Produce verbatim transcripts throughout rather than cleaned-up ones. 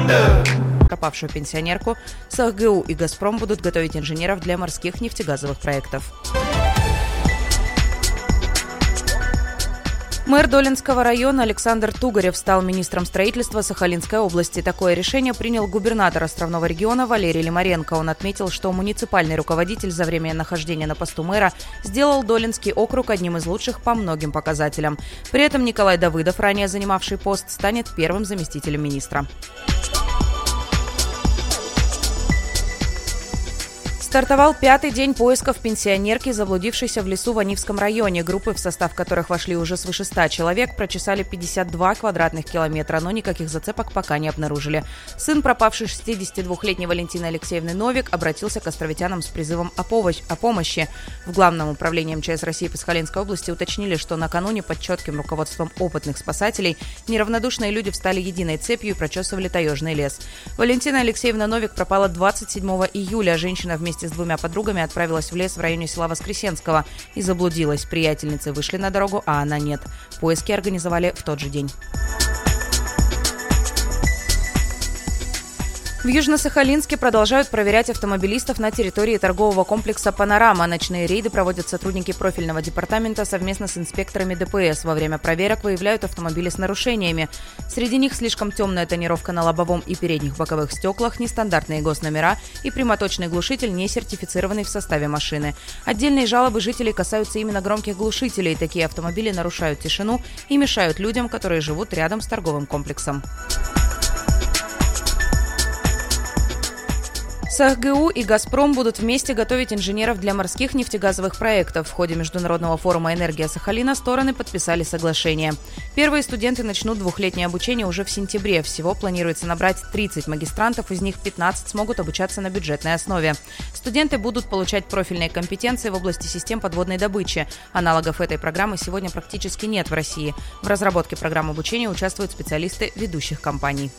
Пропавшую пенсионерку СахГУ и «Газпром» будут готовить инженеров для морских нефтегазовых проектов. Мэр Долинского района Александр Тугарев стал министром строительства Сахалинской области. Такое решение принял губернатор островного региона Валерий Лимаренко. Он отметил, что муниципальный руководитель за время нахождения на посту мэра сделал Долинский округ одним из лучших по многим показателям. При этом Николай Давыдов, ранее занимавший пост, станет первым заместителем министра. Стартовал пятый день поисков пенсионерки, заблудившейся в лесу в Анивском районе. Группы, в состав которых вошли уже свыше ста человек, прочесали пятьдесят два квадратных километра, но никаких зацепок пока не обнаружили. Сын пропавшей шестидесятидвухлетней Валентины Алексеевны Новик обратился к островитянам с призывом о помощи. В Главном управлении МЧС России по Сахалинской области уточнили, что накануне под четким руководством опытных спасателей неравнодушные люди встали единой цепью и прочесывали таежный лес. Валентина Алексеевна Новик пропала двадцать седьмого июля. Женщина вместе с двумя подругами отправилась в лес в районе села Воскресенского и заблудилась. Приятельницы вышли на дорогу, а она нет. Поиски организовали в тот же день. В Южно-Сахалинске продолжают проверять автомобилистов на территории торгового комплекса «Панорама». Ночные рейды проводят сотрудники профильного департамента совместно с инспекторами ДПС. Во время проверок выявляют автомобили с нарушениями. Среди них слишком темная тонировка на лобовом и передних боковых стеклах, нестандартные госномера и прямоточный глушитель, не сертифицированный в составе машины. Отдельные жалобы жителей касаются именно громких глушителей. Такие автомобили нарушают тишину и мешают людям, которые живут рядом с торговым комплексом. СахГУ и «Газпром» будут вместе готовить инженеров для морских нефтегазовых проектов. В ходе международного форума «Энергия Сахалина» стороны подписали соглашение. Первые студенты начнут двухлетнее обучение уже в сентябре. Всего планируется набрать тридцать магистрантов, из них пятнадцать смогут обучаться на бюджетной основе. Студенты будут получать профильные компетенции в области систем подводной добычи. Аналогов этой программы сегодня практически нет в России. В разработке программ обучения участвуют специалисты ведущих компаний.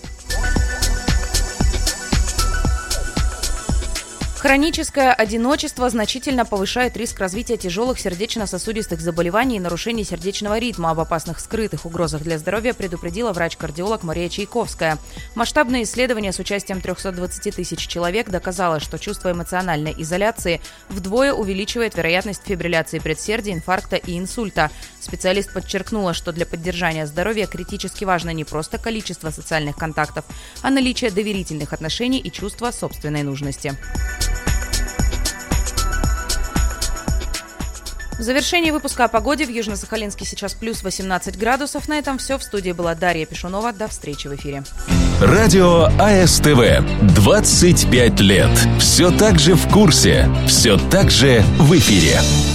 Хроническое одиночество значительно повышает риск развития тяжелых сердечно-сосудистых заболеваний и нарушений сердечного ритма. Об опасных скрытых угрозах для здоровья предупредила врач-кардиолог Мария Чайковская. Масштабное исследование с участием трехсот двадцати тысяч человек доказало, что чувство эмоциональной изоляции вдвое увеличивает вероятность фибрилляции предсердия, инфаркта и инсульта. Специалист подчеркнула, что для поддержания здоровья критически важно не просто количество социальных контактов, а наличие доверительных отношений и чувство собственной нужности. В завершении выпуска о погоде. В Южно-Сахалинске сейчас плюс восемнадцать градусов. На этом все. В студии была Дарья Пешунова. До встречи в эфире. Радио АСТВ. двадцать пять лет. Все так же в курсе. Все так же в эфире.